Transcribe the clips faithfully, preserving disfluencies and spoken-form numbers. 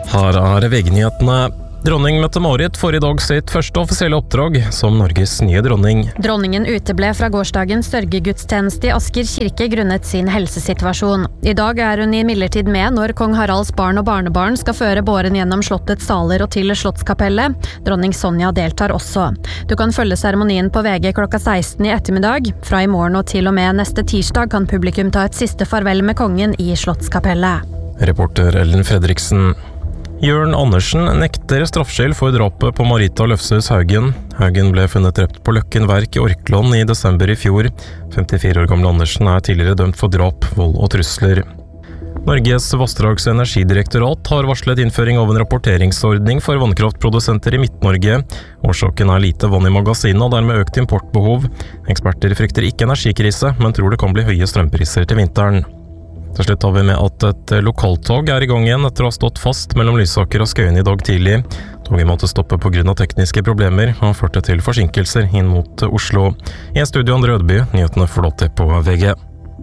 Her er V G-nyhetene. Dronning Mette-Marit får i dag sitt første offisielle oppdrag som Norges nye dronning. Dronningen uteble fra gårsdagens sørgegudstjeneste i Asker kirke grunnet sin helsesituasjon. I dag er hun imidlertid med når kong Haralds barn og barnebarn skal føre båren gjennom slottets saler og til Slottskapellet. Dronning Sonja deltar også. Du kan følge seremonien på V G klokka seksten i ettermiddag. Fra i morgen og til og med neste tirsdag kan publikum ta et siste farvel med kongen i Slottskapellet. Reporter Ellen Fredriksen. Jørn Andersen nekter straffskyld for drapet på Marita Løfshus Haugen. Haugen ble funnet drept på Løkken Verk i Orkland i desember i fjor. femtifire år gamle Andersen er tidligere dømt for drap, vold og trusler. Norges vassdrags- og energidirektorat har varslet innføring av en rapporteringsordning for vannkraftprodusenter i Midt-Norge. Årsaken er lite vann i magasinet og dermed økt importbehov. Eksperter frykter ikke energikrise, men tror det kan bli høye strømpriser til vinteren. Til slutt har vi med at et lokaltog er i gang igjen etter å ha stått fast mellom Lysaker og Skøyen i dag tidlig. Toget måtte stoppe på grunn av tekniske problemer og førte til forsinkelser inn mot Oslo. I studio Andre Rødby, nyhetene forlåter på V G.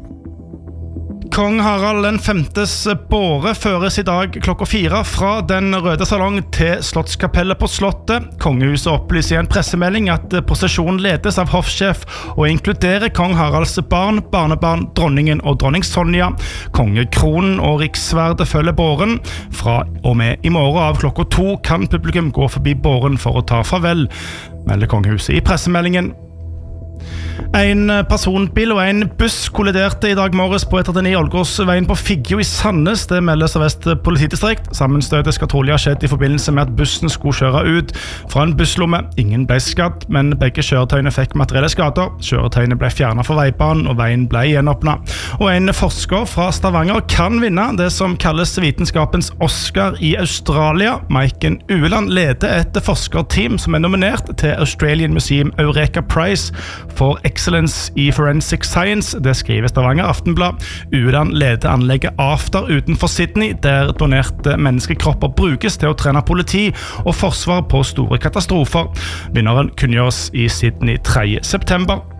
Kong Harald den femtes båre føres i dag klokka fire fra den røde salong til Slottskapellet på Slottet. Kongehuset opplyser i en pressemelding at prosesjonen ledes av hoffsjef og inkluderer kong Haralds barn, barnebarn, dronningen og dronning Sonja. Kongekronen og riksverdet følger båren. Fra og med i morgen av klokka to kan publikum gå forbi båren for å ta farvel, melder kongehuset i pressemeldingen. En personbil og en buss kolliderte i dag morges på E trettini Ålgårdsveien på Figgjo i Sandnes. Det meldes av Vest politidistrikt. Sammenstøtet skal trolig ha skjedd i forbindelse med at bussen skulle kjøre ut fra en busslomme. Ingen ble skadd, men begge kjøretøyene fikk materielle skader. Kjøretøyene ble fjernet fra veibanen, og veien ble gjenåpnet. Og en forsker fra Stavanger kan vinne det som kalles vitenskapens Oscar i Australia. Maiken Ueland leder et forskerteam som er nominert til Australian Museum Eureka Prize for Excellence i Forensic Science. Det skriver Stavanger Aftenblad. Ueland leder anlegget After utenfor Sydney, der donerte menneskekropper brukes til å trene politi og forsvar på store katastrofer. Vinneren kunngjøres i Sydney tredje september.